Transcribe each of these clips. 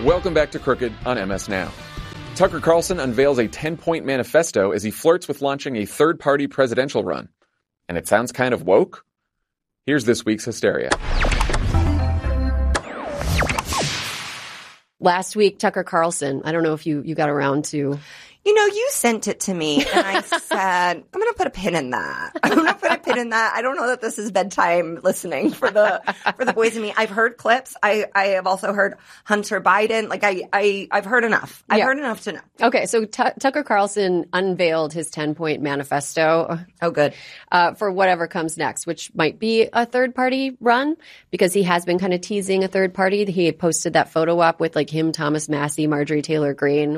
Welcome back to Crooked on MS Now. Tucker Carlson unveils a 10-point manifesto as he flirts with launching a third-party presidential run. And it sounds kind of woke? Here's this week's hysteria. Last week, Tucker Carlson, I don't know if you got around to... You sent it to me, and I said, I'm going to put a pin in that. I don't know that this is bedtime listening for the boys and me. I've heard clips. I have also heard Hunter Biden. I've heard enough. I've heard enough to know. Okay, so Tucker Carlson unveiled his 10-point manifesto. Oh, good. For whatever comes next, which might be a third-party run, because he has been kind of teasing a third party. He posted that photo up with him, Thomas Massie, Marjorie Taylor Greene.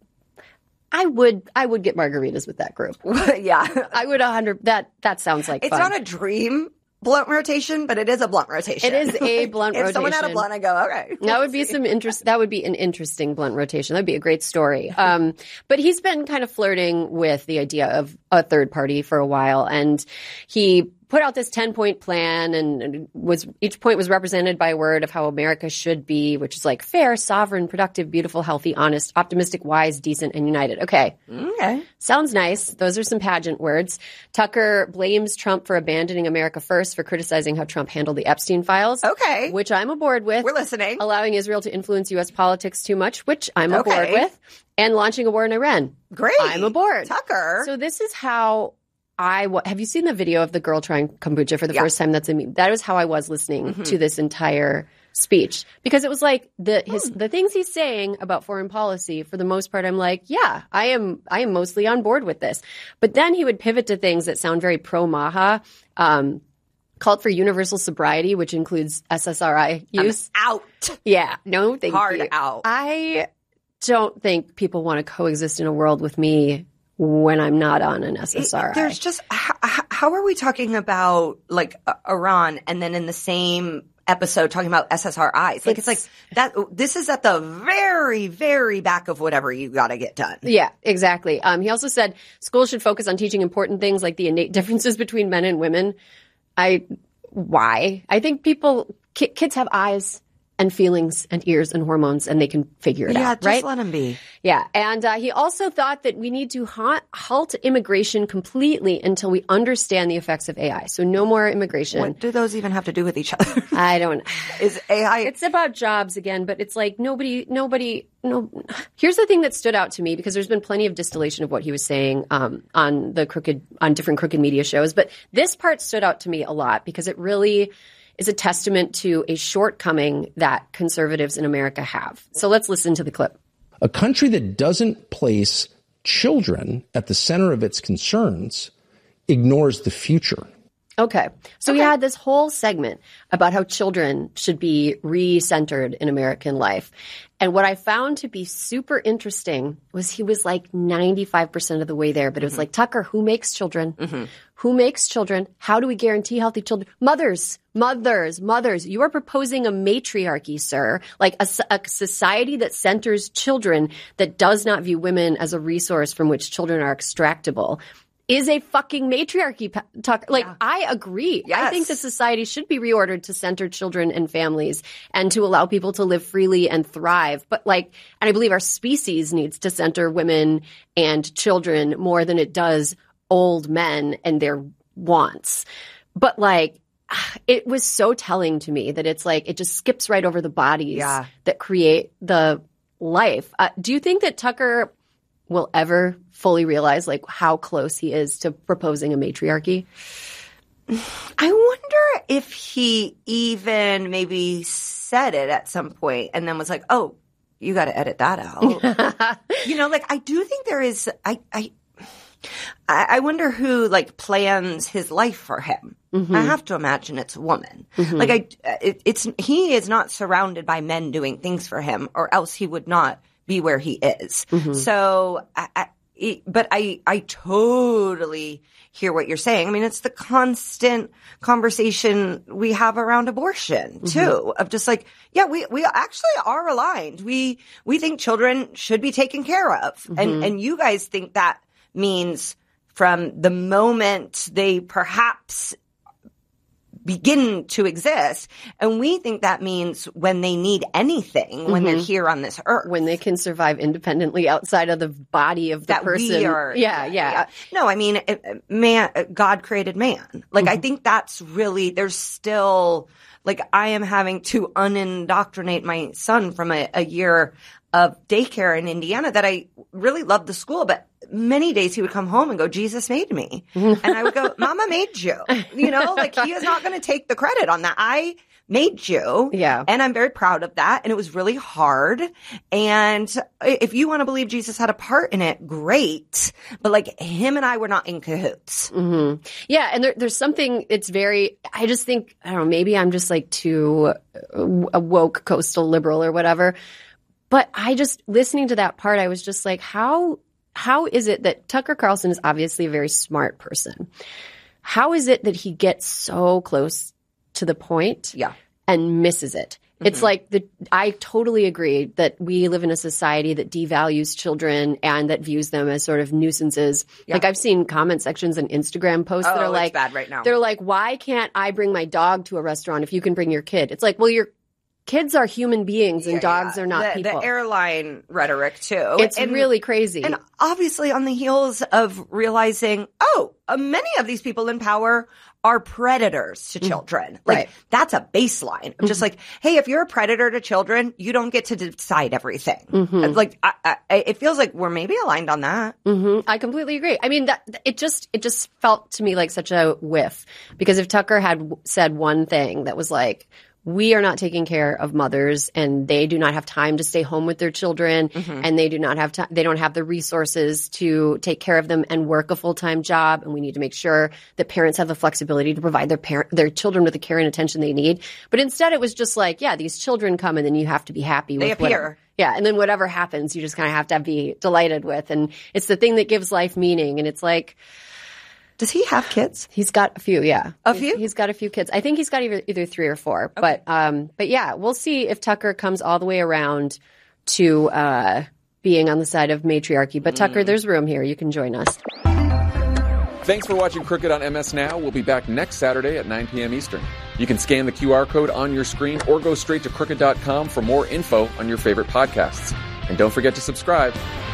I would get margaritas with that group. Yeah. I would 100. That sounds like it's fun. Not a dream blunt rotation, but it is a blunt rotation. It is a blunt rotation. If someone had a blunt, I go, okay. That would be That would be an interesting blunt rotation. That'd be a great story. But he's been kind of flirting with the idea of a third party for a while, and he put out this 10-point plan, and each point was represented by a word of how America should be, which is like fair, sovereign, productive, beautiful, healthy, honest, optimistic, wise, decent, and united. Okay. Sounds nice. Those are some pageant words. Tucker blames Trump for abandoning America first, for criticizing how Trump handled the Epstein files. Okay. Which I'm aboard with. We're listening. Allowing Israel to influence U.S. politics too much, which I'm aboard with. And launching a war in Iran. Great. I'm aboard. Tucker. So this is how have you seen the video of the girl trying kombucha for the first time? That was how I was listening to this entire speech, because it was like the things he's saying about foreign policy, for the most part, I'm like, yeah, I am mostly on board with this. But then he would pivot to things that sound very pro-Maha, called for universal sobriety, which includes SSRI use. I'm out. Yeah. No, thank you. Hard out. I don't think people want to coexist in a world with me when I'm not on an SSRI. There's just, how are we talking about Iran and then in the same episode talking about SSRIs? It's like that. This is at the very, very back of whatever you got to get done. Yeah, exactly. He also said schools should focus on teaching important things like the innate differences between men and women. Why? I think kids have eyes and feelings and ears and hormones, and they can figure it out, right? Just let them be. Yeah, and he also thought that we need to halt immigration completely until we understand the effects of AI. So no more immigration. What do those even have to do with each other? I don't. Is AI? It's about jobs again, but it's like nobody. No. Here's the thing that stood out to me, because there's been plenty of distillation of what he was saying on different Crooked media shows, but this part stood out to me a lot, because it really is a testament to a shortcoming that conservatives in America have. So let's listen to the clip. A country that doesn't place children at the center of its concerns ignores the future. Okay. So he had this whole segment about how children should be re-centered in American life. And what I found to be super interesting was he was like 95% of the way there. But it was like, Tucker, who makes children? Who makes children? How do we guarantee healthy children? Mothers. You are proposing a matriarchy, sir. Like a society that centers children, that does not view women as a resource from which children are extractable, is a fucking matriarchy, Tucker. I agree. Yes. I think that society should be reordered to center children and families and to allow people to live freely and thrive. But and I believe our species needs to center women and children more than it does old men and their wants. But it was so telling to me that it's it just skips right over the bodies that create the life. Do you think that Tucker will ever fully realize how close he is to proposing a matriarchy? I wonder if he even maybe said it at some point and then was like, oh, you got to edit that out. I do think there is, I wonder who plans his life for him. I have to imagine it's a woman. He is not surrounded by men doing things for him, or else he would not be where he is. So, I totally hear what you're saying. I mean, it's the constant conversation we have around abortion too, of just we actually are aligned. We think children should be taken care of. And you guys think that means from the moment they perhaps begin to exist. And we think that means when they need anything, when they're here on this earth. When they can survive independently outside of the body of the that person. We are, yeah. No, I mean, God created man. Like, I think that's really, there's still, like, I am having to unindoctrinate my son from a year of daycare in Indiana that I really loved the school, but many days he would come home and go, Jesus made me. And I would go, Mama made you. You know, like, he is not going to take the credit on that. I made you. Yeah. And I'm very proud of that. And it was really hard. And if you want to believe Jesus had a part in it, great. But like, him and I were not in cahoots. Mm-hmm. Yeah. And there's something, it's very, I just think, I don't know, maybe I'm just like too a woke coastal liberal or whatever. But I just, listening to that part, I was just like, how is it that Tucker Carlson is obviously a very smart person? How is it that he gets so close to the point and misses it? It's like I totally agree that we live in a society that devalues children and that views them as sort of nuisances. Yeah. Like, I've seen comment sections and Instagram posts that are like, it's bad right now. They're like, why can't I bring my dog to a restaurant if you can bring your kid? It's like, well, your kids are human beings and dogs are not people. The airline rhetoric, too. It's really crazy. And obviously on the heels of realizing, many of these people in power are predators to children. Like, that's a baseline. I'm just like, hey, if you're a predator to children, you don't get to decide everything. Like, it feels like we're maybe aligned on that. I completely agree. I mean, it just felt to me like such a whiff, because if Tucker had said one thing that was like, we are not taking care of mothers and they do not have time to stay home with their children and they do not have time. They don't have the resources to take care of them and work a full-time job. And we need to make sure that parents have the flexibility to provide their children with the care and attention they need. But instead it was just like, these children come and then you have to be happy with whatever. Whatever. Yeah. And then whatever happens, you just kind of have to be delighted with. And it's the thing that gives life meaning. And it's like, does he have kids? He's got a few, yeah. A few? He's got a few kids. I think he's got either 3 or 4. Okay. But yeah, we'll see if Tucker comes all the way around to being on the side of matriarchy. But Tucker, there's room here. You can join us. Thanks for watching Crooked on MS Now. We'll be back next Saturday at 9 p.m. Eastern. You can scan the QR code on your screen or go straight to crooked.com for more info on your favorite podcasts. And don't forget to subscribe.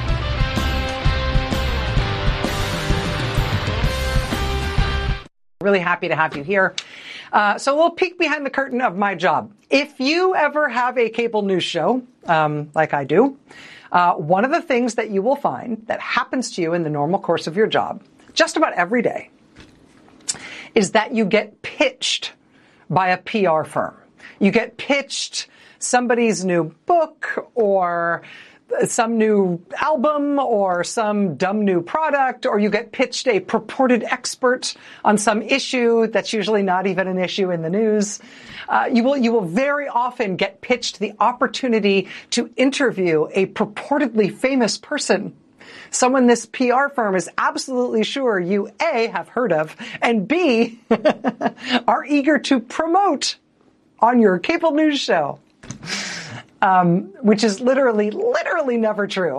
Really happy to have you here. So we'll peek behind the curtain of my job. If you ever have a cable news show, like I do, one of the things that you will find that happens to you in the normal course of your job, just about every day, is that you get pitched by a PR firm. You get pitched somebody's new book or some new album or some dumb new product, or you get pitched a purported expert on some issue that's usually not even an issue in the news. You will very often get pitched the opportunity to interview a purportedly famous person, someone this PR firm is absolutely sure you A, have heard of, and B, are eager to promote on your cable news show. Which is literally never true.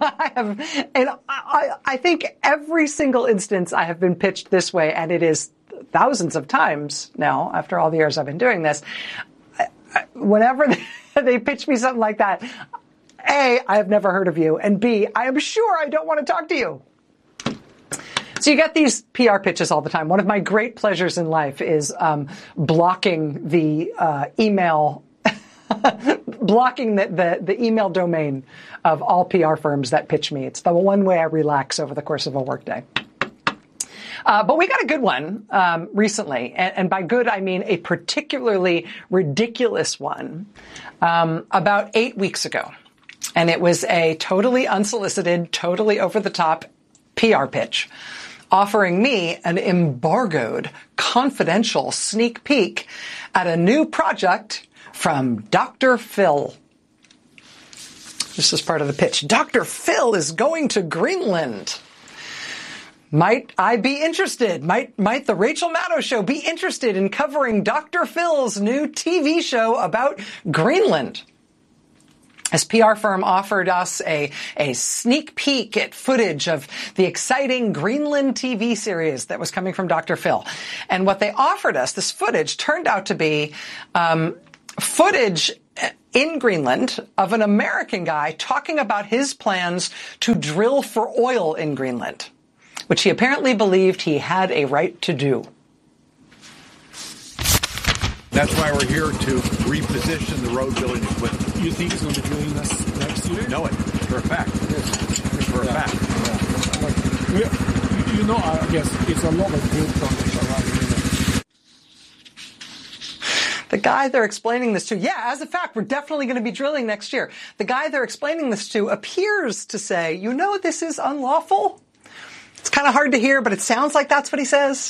I think every single instance I have been pitched this way, and it is thousands of times now after all the years I've been doing this. Whenever they pitch me something like that, A, I have never heard of you, and B, I am sure I don't want to talk to you. So you get these PR pitches all the time. One of my great pleasures in life is blocking the email blocking the email domain of all PR firms that pitch me. It's the one way I relax over the course of a workday. But we got a good one recently, and by good I mean a particularly ridiculous one about 8 weeks ago. And it was a totally unsolicited, totally over-the-top PR pitch offering me an embargoed, confidential sneak peek at a new project from Dr. Phil. This is part of the pitch. Dr. Phil is going to Greenland. Might I be interested? Might the Rachel Maddow Show be interested in covering Dr. Phil's new TV show about Greenland? This PR firm offered us a sneak peek at footage of the exciting Greenland TV series that was coming from Dr. Phil. And what they offered us, this footage, turned out to be footage in Greenland of an American guy talking about his plans to drill for oil in Greenland, which he apparently believed he had a right to do. That's why we're here to reposition the road building equipment. You think it's going to be drilling us next year? Know it for a fact. Yes. For a fact. Yeah. You know, I guess it's a lot of drill projects around here. The guy they're explaining this to, yeah, as a fact, we're definitely going to be drilling next year. The guy they're explaining this to appears to say, you know, this is unlawful. It's kind of hard to hear, but it sounds like that's what he says.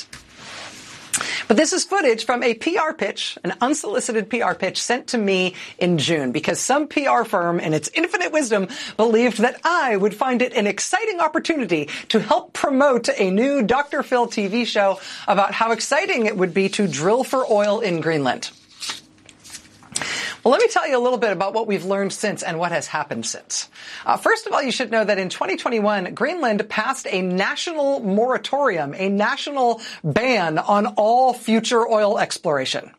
But this is footage from a PR pitch, an unsolicited PR pitch sent to me in June because some PR firm in its infinite wisdom believed that I would find it an exciting opportunity to help promote a new Dr. Phil TV show about how exciting it would be to drill for oil in Greenland. Well, let me tell you a little bit about what we've learned since and what has happened since. First of all, you should know that in 2021, Greenland passed a national moratorium, a national ban on all future oil exploration.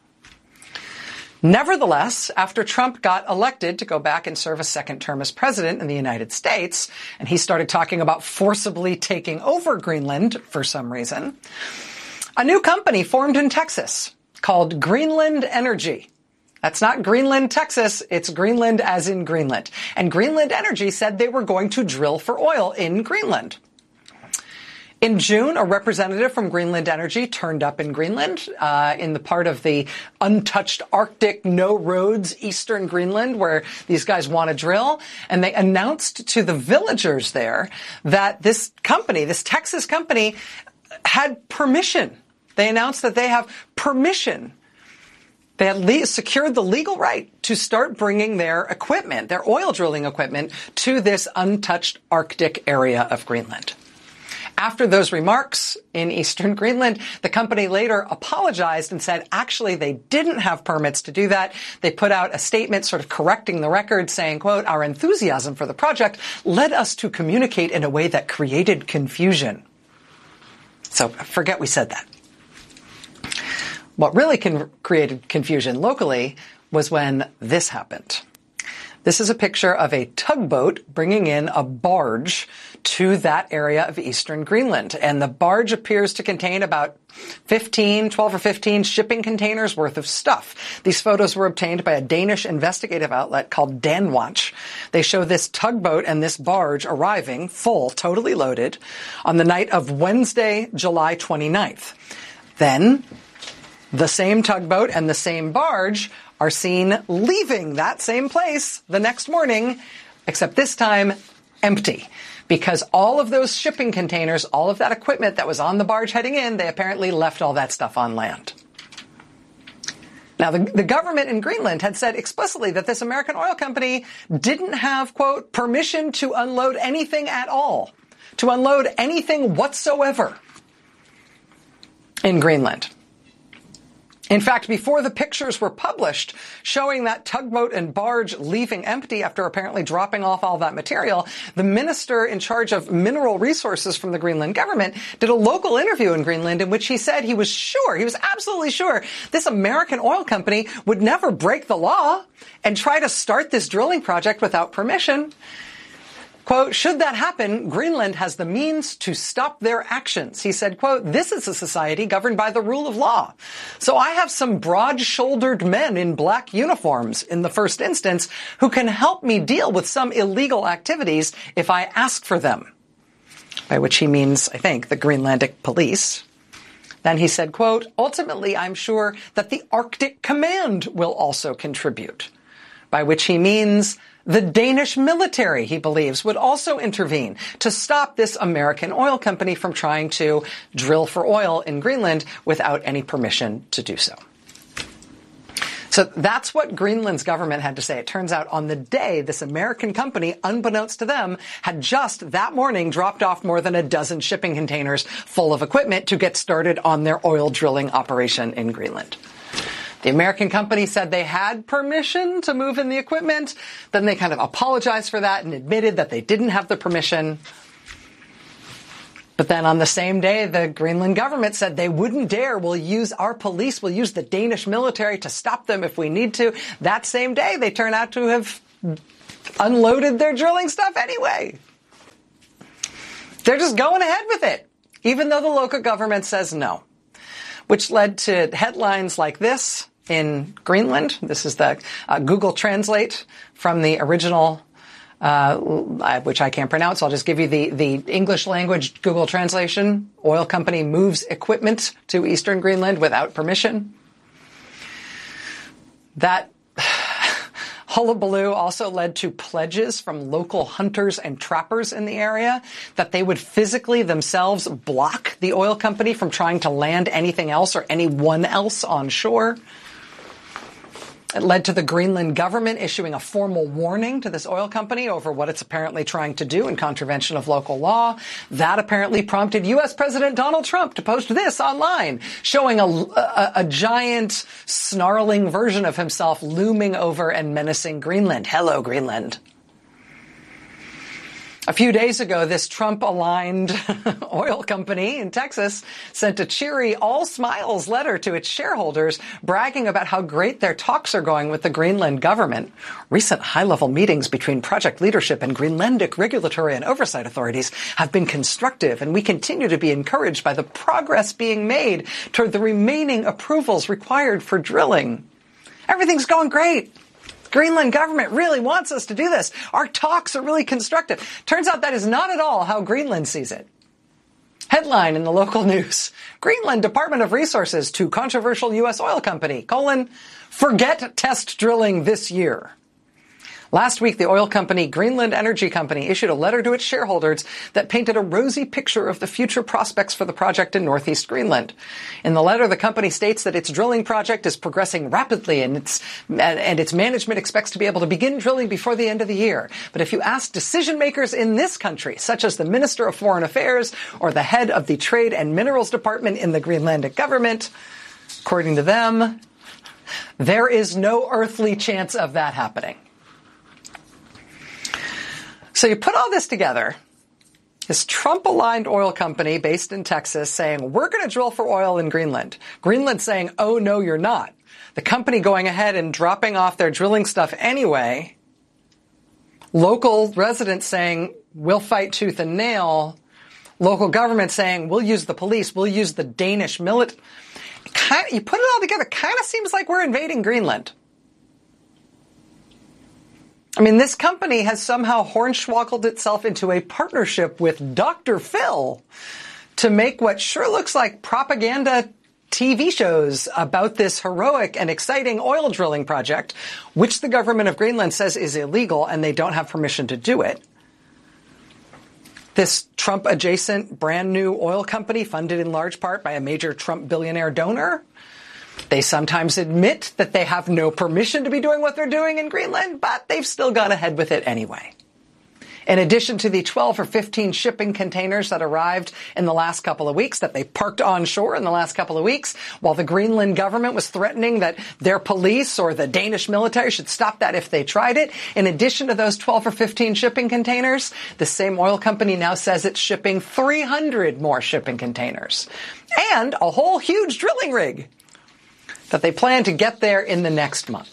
Nevertheless, after Trump got elected to go back and serve a second term as president in the United States, and he started talking about forcibly taking over Greenland for some reason, a new company formed in Texas called Greenland Energy. That's not Greenland, Texas. It's Greenland as in Greenland. And Greenland Energy said they were going to drill for oil in Greenland. In June, a representative from Greenland Energy turned up in Greenland, in the part of the untouched Arctic, no roads, eastern Greenland, where these guys want to drill. And they announced to the villagers there that this company, this Texas company, had permission. They announced that they have permission. They had secured the legal right to start bringing their equipment, their oil drilling equipment, to this untouched Arctic area of Greenland. After those remarks in eastern Greenland, the company later apologized and said, actually, they didn't have permits to do that. They put out a statement sort of correcting the record saying, quote, our enthusiasm for the project led us to communicate in a way that created confusion. So forget we said that. What really created confusion locally was when this happened. This is a picture of a tugboat bringing in a barge to that area of eastern Greenland. And the barge appears to contain about 12 or 15 shipping containers worth of stuff. These photos were obtained by a Danish investigative outlet called Danwatch. They show this tugboat and this barge arriving full, totally loaded, on the night of Wednesday, July 29th. Then the same tugboat and the same barge are seen leaving that same place the next morning, except this time empty. Because all of those shipping containers, all of that equipment that was on the barge heading in, they apparently left all that stuff on land. Now, the government in Greenland had said explicitly that this American oil company didn't have, quote, permission to unload anything at all, to unload anything whatsoever in Greenland. In fact, before the pictures were published showing that tugboat and barge leaving empty after apparently dropping off all that material, the minister in charge of mineral resources from the Greenland government did a local interview in Greenland in which he said he was sure, he was absolutely sure, this American oil company would never break the law and try to start this drilling project without permission. Quote, should that happen, Greenland has the means to stop their actions. He said, quote, this is a society governed by the rule of law. So I have some broad-shouldered men in black uniforms in the first instance who can help me deal with some illegal activities if I ask for them. By which he means, I think, the Greenlandic police. Then he said, quote, ultimately, I'm sure that the Arctic Command will also contribute. By which he means the Danish military, he believes, would also intervene to stop this American oil company from trying to drill for oil in Greenland without any permission to do so. So that's what Greenland's government had to say. It turns out on the day this American company, unbeknownst to them, had just that morning dropped off more than a dozen shipping containers full of equipment to get started on their oil drilling operation in Greenland. The American company said they had permission to move in the equipment. Then they kind of apologized for that and admitted that they didn't have the permission. But then on the same day, the Greenland government said they wouldn't dare. Our police will use the Danish military to stop them if we need to. That same day, they turn out to have unloaded their drilling stuff anyway. They're just going ahead with it, even though the local government says no, which led to headlines like this in Greenland. This is the Google Translate from the original, which I can't pronounce. I'll just give you the English language Google translation. Oil company moves equipment to eastern Greenland without permission. That hullabaloo also led to pledges from local hunters and trappers in the area that they would physically themselves block the oil company from trying to land anything else or anyone else on shore. It led to the Greenland government issuing a formal warning to this oil company over what it's apparently trying to do in contravention of local law. That apparently prompted U.S. President Donald Trump to post this online, showing a giant, snarling version of himself looming over and menacing Greenland. Hello, Greenland. A few days ago, this Trump-aligned oil company in Texas sent a cheery, all-smiles letter to its shareholders, bragging about how great their talks are going with the Greenland government. Recent high-level meetings between project leadership and Greenlandic regulatory and oversight authorities have been constructive, and we continue to be encouraged by the progress being made toward the remaining approvals required for drilling. Everything's going great. Greenland government really wants us to do this. Our talks are really constructive. Turns out that is not at all how Greenland sees it. Headline in the local news: Greenland Department of Resources to controversial U.S. oil company, forget test drilling this year. Last week, the oil company Greenland Energy Company issued a letter to its shareholders that painted a rosy picture of the future prospects for the project in northeast Greenland. In the letter, the company states that its drilling project is progressing rapidly and its management expects to be able to begin drilling before the end of the year. But if you ask decision makers in this country, such as the Minister of Foreign Affairs or the head of the Trade and Minerals Department in the Greenlandic government, according to them, there is no earthly chance of that happening. So you put all this together, this Trump-aligned oil company based in Texas saying, we're going to drill for oil in Greenland. Greenland saying, oh, no, you're not. The company going ahead and dropping off their drilling stuff anyway. Local residents saying, we'll fight tooth and nail. Local government saying, we'll use the police, we'll use the Danish military. You put it all together, kind of seems like we're invading Greenland. I mean, this company has somehow hornswoggled itself into a partnership with Dr. Phil to make what sure looks like propaganda TV shows about this heroic and exciting oil drilling project, which the government of Greenland says is illegal and they don't have permission to do it. This Trump-adjacent brand new oil company funded in large part by a major Trump billionaire donor. They sometimes admit that they have no permission to be doing what they're doing in Greenland, but they've still gone ahead with it anyway. In addition to the 12 or 15 shipping containers that arrived in the last couple of weeks, that they parked on shore in the last couple of weeks, while the Greenland government was threatening that their police or the Danish military should stop that if they tried it, in addition to those 12 or 15 shipping containers, the same oil company now says it's shipping 300 more shipping containers and a whole huge drilling rig that they plan to get there in the next month.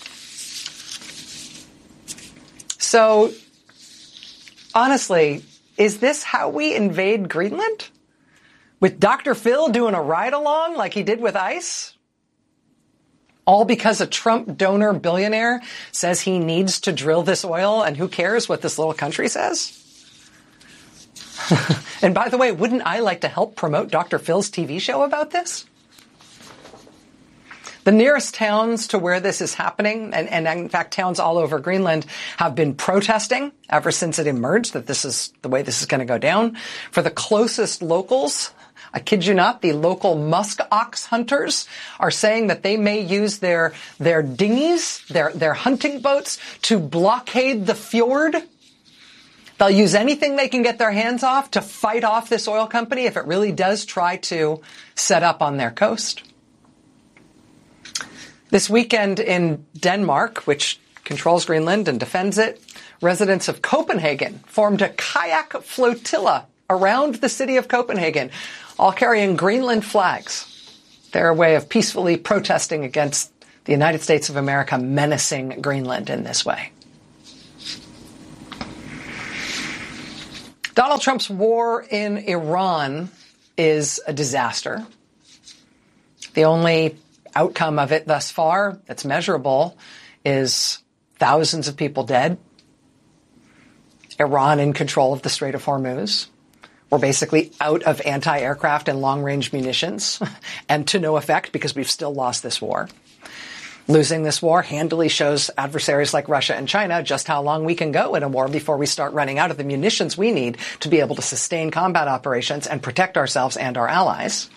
So, honestly, is this how we invade Greenland? With Dr. Phil doing a ride-along like he did with ICE? All because a Trump donor billionaire says he needs to drill this oil, and who cares what this little country says? And by the way, wouldn't I like to help promote Dr. Phil's TV show about this? The nearest towns to where this is happening, and in fact towns all over Greenland, have been protesting ever since it emerged that this is the way this is going to go down. For the closest locals, I kid you not, the local musk ox hunters are saying that they may use their dinghies, their hunting boats, to blockade the fjord. They'll use anything they can get their hands off to fight off this oil company if it really does try to set up on their coast. This weekend in Denmark, which controls Greenland and defends it, residents of Copenhagen formed a kayak flotilla around the city of Copenhagen, all carrying Greenland flags. Their way of peacefully protesting against the United States of America menacing Greenland in this way. Donald Trump's war in Iran is a disaster. The only outcome of it thus far that's measurable is thousands of people dead. Iran in control of the Strait of Hormuz. We're basically out of anti-aircraft and long-range munitions, and to no effect because we've still lost this war. Losing this war handily shows adversaries like Russia and China just how long we can go in a war before we start running out of the munitions we need to be able to sustain combat operations and protect ourselves and our allies.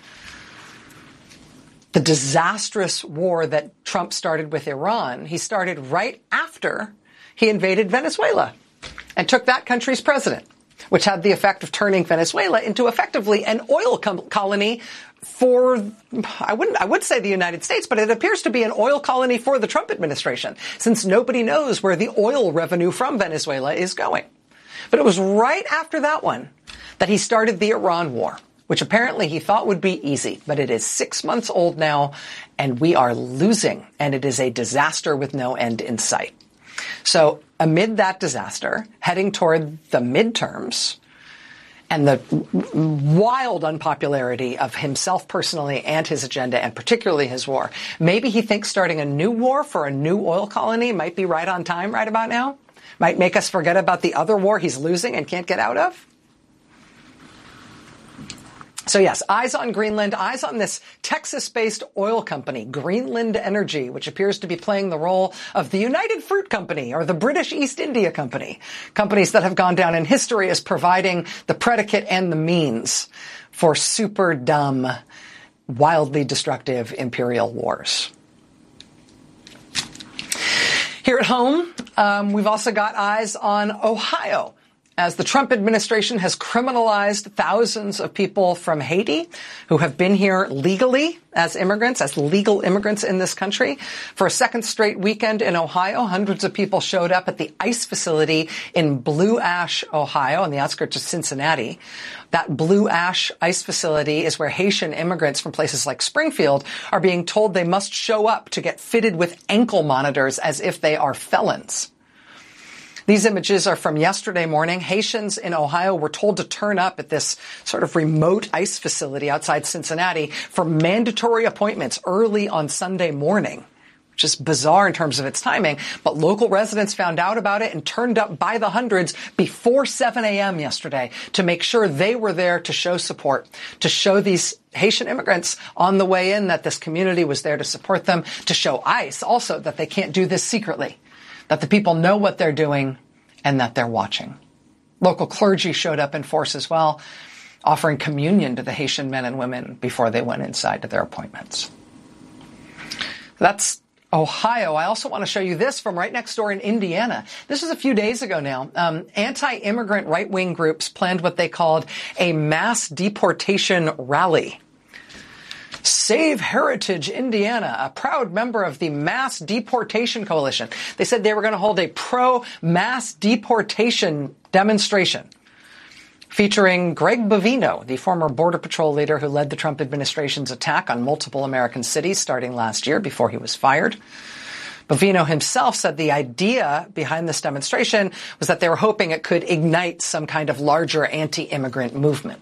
The disastrous war that Trump started with Iran, he started right after he invaded Venezuela and took that country's president, which had the effect of turning Venezuela into effectively an oil colony for, I would say the United States, but it appears to be an oil colony for the Trump administration, since nobody knows where the oil revenue from Venezuela is going. But it was right after that one that he started the Iran war, which apparently he thought would be easy, but it is 6 months old now, and we are losing, and it is a disaster with no end in sight. So amid that disaster, heading toward the midterms, and the wild unpopularity of himself personally and his agenda, and particularly his war, maybe he thinks starting a new war for a new oil colony might be right on time right about now? Might make us forget about the other war he's losing and can't get out of? So yes, eyes on Greenland, eyes on this Texas-based oil company, Greenland Energy, which appears to be playing the role of the United Fruit Company or the British East India Company, companies that have gone down in history as providing the predicate and the means for super dumb, wildly destructive imperial wars. Here at home, we've also got eyes on Ohio, as the Trump administration has criminalized thousands of people from Haiti who have been here legally as immigrants, as legal immigrants in this country. For a second straight weekend in Ohio, hundreds of people showed up at the ICE facility in Blue Ash, Ohio, on the outskirts of Cincinnati. That Blue Ash ICE facility is where Haitian immigrants from places like Springfield are being told they must show up to get fitted with ankle monitors as if they are felons. These images are from yesterday morning. Haitians in Ohio were told to turn up at this sort of remote ICE facility outside Cincinnati for mandatory appointments early on Sunday morning, which is bizarre in terms of its timing. But local residents found out about it and turned up by the hundreds before 7 a.m. yesterday to make sure they were there to show support, to show these Haitian immigrants on the way in that this community was there to support them, to show ICE also that they can't do this secretly, that the people know what they're doing and that they're watching. Local clergy showed up in force as well, offering communion to the Haitian men and women before they went inside to their appointments. That's Ohio. I also want to show you this from right next door in Indiana. This was a few days ago now. Anti-immigrant right-wing groups planned what they called a mass deportation rally. Save Heritage Indiana, a proud member of the Mass Deportation Coalition. They said they were going to hold a pro-mass deportation demonstration featuring Greg Bovino, the former Border Patrol leader who led the Trump administration's attack on multiple American cities starting last year before he was fired. Bovino himself said the idea behind this demonstration was that they were hoping it could ignite some kind of larger anti-immigrant movement.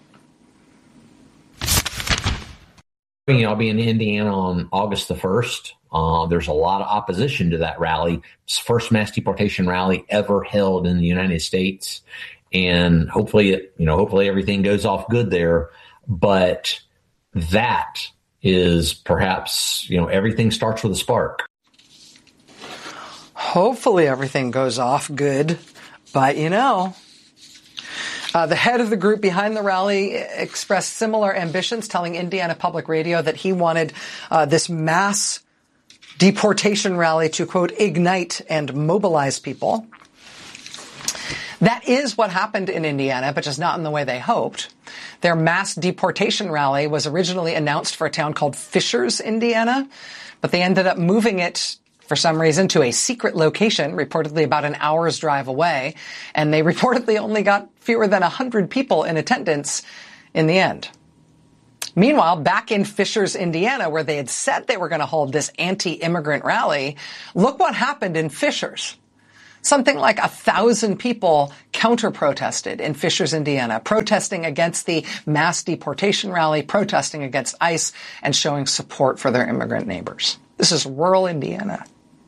I'll be in Indiana on August the 1st. There's a lot of opposition to that rally. It's the first mass deportation rally ever held in the United States. And hopefully everything goes off good there. But that is perhaps, everything starts with a spark. Hopefully everything goes off good. But, the head of the group behind the rally expressed similar ambitions, telling Indiana Public Radio that he wanted this mass deportation rally to, quote, ignite and mobilize people. That is what happened in Indiana, but just not in the way they hoped. Their mass deportation rally was originally announced for a town called Fishers, Indiana, but they ended up moving it for some reason to a secret location, reportedly about an hour's drive away, and they reportedly only got fewer than 100 people in attendance in the end. Meanwhile, back in Fishers, Indiana, where they had said they were going to hold this anti-immigrant rally, look what happened in Fishers. Something like 1,000 people counter-protested in Fishers, Indiana, protesting against the mass deportation rally, protesting against ICE, and showing support for their immigrant neighbors. This is rural Indiana.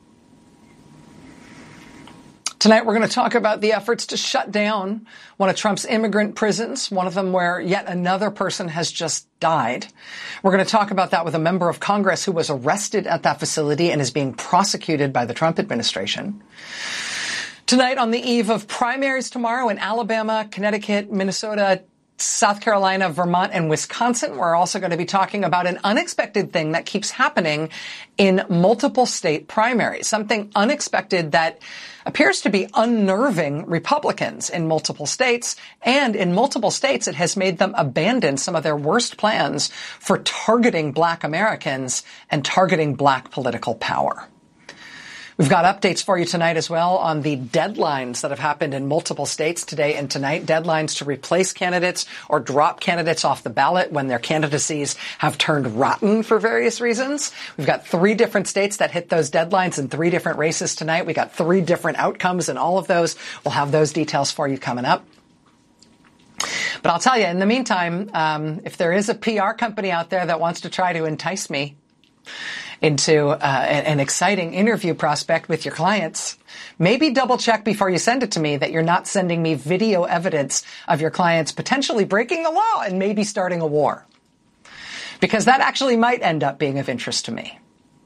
Tonight, we're going to talk about the efforts to shut down one of Trump's immigrant prisons, one of them where yet another person has just died. We're going to talk about that with a member of Congress who was arrested at that facility and is being prosecuted by the Trump administration. Tonight, on the eve of primaries tomorrow in Alabama, Connecticut, Minnesota, South Carolina, Vermont, and Wisconsin, we're also going to be talking about an unexpected thing that keeps happening in multiple state primaries, something unexpected that appears to be unnerving Republicans in multiple states, and in multiple states it has made them abandon some of their worst plans for targeting Black Americans and targeting Black political power. We've got updates for you tonight as well on the deadlines that have happened in multiple states today and tonight, deadlines to replace candidates or drop candidates off the ballot when their candidacies have turned rotten for various reasons. We've got 3 different states that hit those deadlines in 3 different races tonight. We got 3 different outcomes in all of those. We'll have those details for you coming up. But I'll tell you, in the meantime, if there is a PR company out there that wants to try to entice me into an exciting interview prospect with your clients, maybe double check before you send it to me that you're not sending me video evidence of your clients potentially breaking the law and maybe starting a war. Because that actually might end up being of interest to me.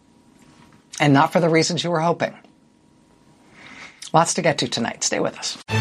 And not for the reasons you were hoping. Lots to get to tonight. Stay with us.